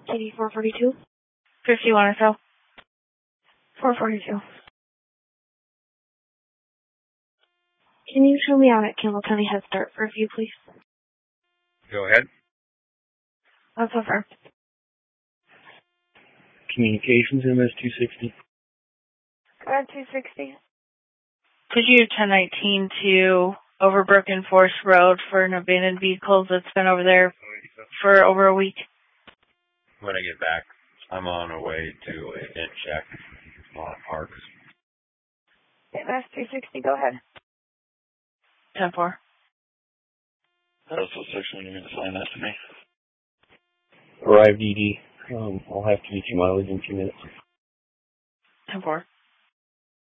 KD 442. 51 or so. 442. Can you show me out at Campbell County Head Start for a few, please? Go ahead. That's over. Communications MS-260. Go ahead, 260. Could you 1019 to over Broken Forest Road for an abandoned vehicle that's been over there for over a week? When I get back, I'm on a way to a vent check on Parks. MS-260, go ahead. 10-4. That's the section you're going to sign that to me. Arrived ED. I'll have to get you mileage in a few minutes. 10-4.